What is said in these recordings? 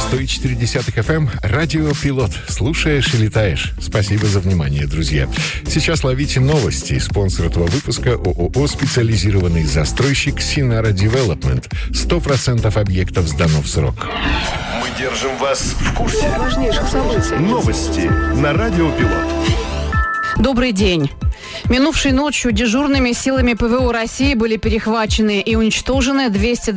104.10 FM, радио «Пилот». Слушаешь и летаешь. Спасибо за внимание, друзья. Сейчас ловите новости. Спонсор этого выпуска — ООО «Специализированный застройщик Sinara Development». 100% объектов сдано в срок. Мы держим вас в курсе важнейших событий. Новости на радио «Пилот». Добрый день. Минувшей ночью дежурными силами ПВО России были перехвачены и уничтожены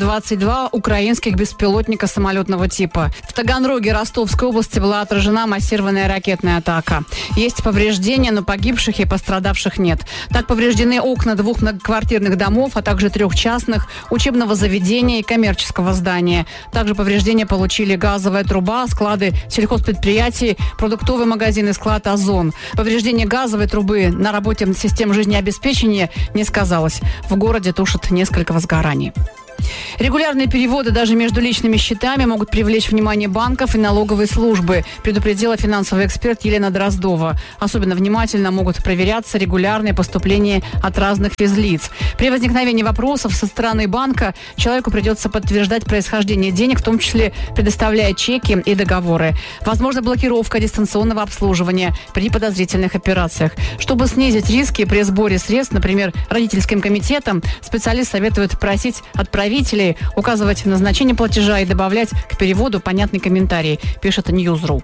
222 украинских беспилотника самолетного типа. В Таганроге Ростовской области была отражена массированная ракетная атака. Есть повреждения, но погибших и пострадавших нет. Так повреждены окна 2 многоквартирных домов, а также 3 частных, учебного заведения и коммерческого здания. Также повреждения получили газовая труба, склады сельхозпредприятий, продуктовый магазин и склад «Озон». Повреждение газовой трубы на работе систем жизнеобеспечения не сказалось. В городе тушат несколько возгораний. Регулярные переводы даже между личными счетами могут привлечь внимание банков и налоговой службы, предупредила финансовый эксперт Елена Дроздова. Особенно внимательно могут проверяться регулярные поступления от разных физлиц. При возникновении вопросов со стороны банка человеку придется подтверждать происхождение денег, в том числе предоставляя чеки и договоры. Возможно, блокировка дистанционного обслуживания при подозрительных операциях. Чтобы снизить риски при сборе средств, например, родительским комитетом, специалист советует просить отправителей указывать назначение платежа и добавлять к переводу понятный комментарий, пишет News.ru.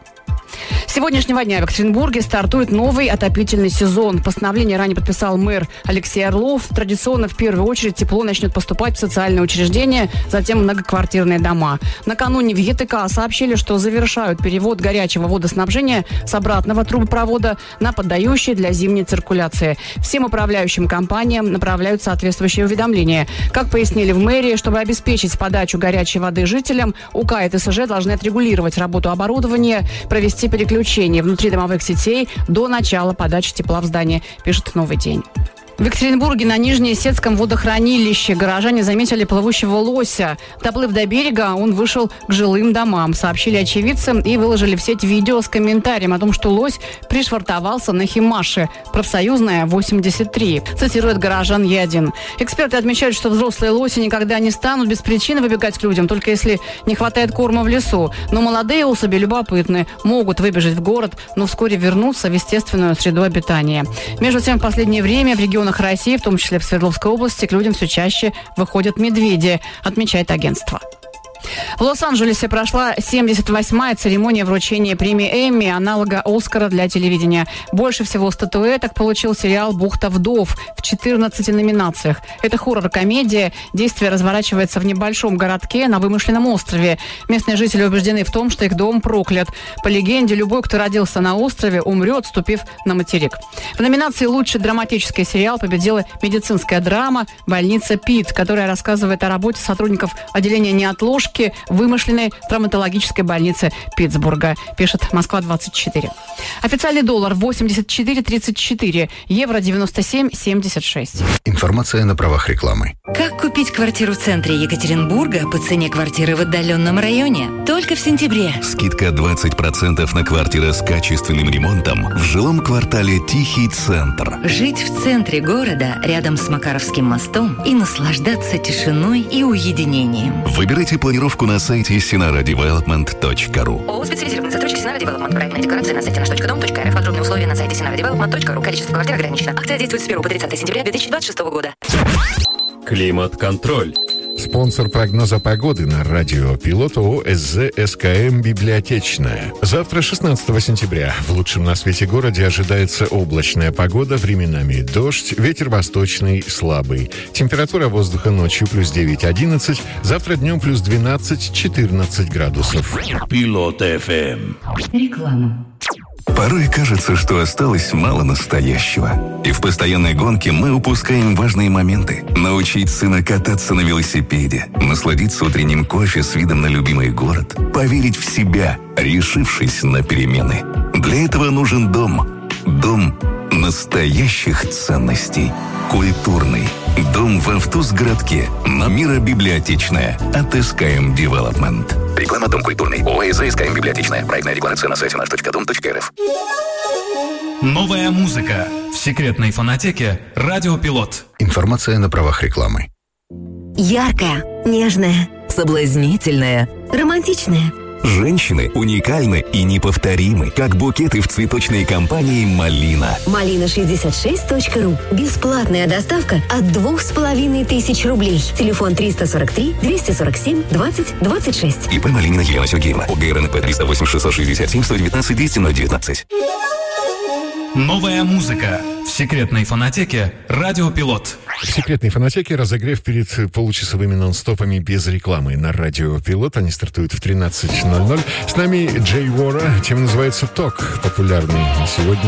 С сегодняшнего дня в Екатеринбурге стартует новый отопительный сезон. Постановление ранее подписал мэр Алексей Орлов. Традиционно в первую очередь тепло начнет поступать в социальные учреждения, затем многоквартирные дома. Накануне в ЕТК сообщили, что завершают перевод горячего водоснабжения с обратного трубопровода на поддающий для зимней циркуляции. Всем управляющим компаниям направляют соответствующие уведомления. Как пояснили в мэрии, чтобы обеспечить подачу горячей воды жителям, УК и ТСЖ должны отрегулировать работу оборудования, провести переключение внутридомовых сетей до начала подачи тепла в здание, пишет «Новый день». В Екатеринбурге на Нижнеосетском водохранилище горожане заметили плывущего лося. Доплыв до берега, он вышел к жилым домам, сообщили очевидцы и выложили в сеть видео с комментарием о том, что лось пришвартовался на Химаше, профсоюзная 83. Цитирует горожан Е1. Эксперты отмечают, что взрослые лоси никогда не станут без причины выбегать к людям, только если не хватает корма в лесу. Но молодые особи любопытны, могут выбежать в город, но вскоре вернуться в естественную среду обитания. Между тем, в последнее время в регионах России, в том числе в Свердловской области, к людям все чаще выходят медведи, отмечает агентство. В Лос-Анджелесе прошла 78-я церемония вручения премии Эмми, аналога Оскара для телевидения. Больше всего статуэток получил сериал «Бухта вдов» в 14 номинациях. Это хоррор-комедия. Действие разворачивается в небольшом городке на вымышленном острове. Местные жители убеждены в том, что их дом проклят. По легенде, любой, кто родился на острове, умрет, ступив на материк. В номинации «Лучший драматический сериал» победила медицинская драма «Больница Пит», которая рассказывает о работе сотрудников отделения неотложки вымышленной травматологической больницы Питтсбурга, пишет Москва-24. Официальный доллар 84.34, евро 97.76. Информация на правах рекламы. Как купить квартиру в центре Екатеринбурга по цене квартиры в отдаленном районе? Только в сентябре. Скидка 20% на квартиры с качественным ремонтом в жилом квартале «Тихий центр». Жить в центре города, рядом с Макаровским мостом, и наслаждаться тишиной и уединением. Выбирайте планировку на сайте sinaradevelopment.ru. ООО «Специализированный застройщик Sinara Development». Проектная декорация на сайте nаш.дом.рф. Подробные условия на сайте sinaradevelopment.ru. Количество квартир ограничено. Акция действует с 1 по 30 сентября 2026 года. Климат-контроль. Спонсор прогноза погоды на радио «Пилот» ООО «СЗ СКМ Библиотечная». Завтра, 16 сентября, в лучшем на свете городе ожидается облачная погода, временами дождь, ветер восточный слабый. Температура воздуха ночью плюс 9-11, завтра днем плюс 12-14 градусов. Пилот ФМ. Реклама. Порой кажется, что осталось мало настоящего. И в постоянной гонке мы упускаем важные моменты. Научить сына кататься на велосипеде, насладиться утренним кофе с видом на любимый город, поверить в себя, решившись на перемены. Для этого нужен дом. Дом настоящих ценностей. Культурный. Дом в Автузгородке. Номера библиотечная. От СКМ Development. Реклама «Дом культурный». ООО «СКМ Библиотечная». Проектная декларация на сайте наш.дом.рф. Новая музыка в секретной фонотеке «Радио Пилот». Информация на правах рекламы. Яркая, нежная, соблазнительная, романтичная. Женщины уникальны и неповторимы, как букеты в цветочной компании «Малина». Malina66.ru. Бесплатная доставка от 2500 рублей. Телефон 343 247 20 26. ИП Малинина Елена Сергеевна. ОГРНП 308 667 119 200 019. Новая музыка в секретной фонотеке «Радио Пилот». В секретной фонотеке разогрев перед получасовыми нон-стопами без рекламы на Радио Пилот. Они стартуют в 13:00. С нами Джей Вора. Тема называется «Ток». Популярный сегодня